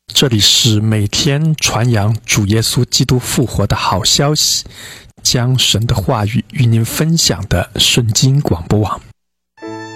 这里是每天传扬主耶稣基督复活的好消息，将神的话语与您分享的圣经广播网。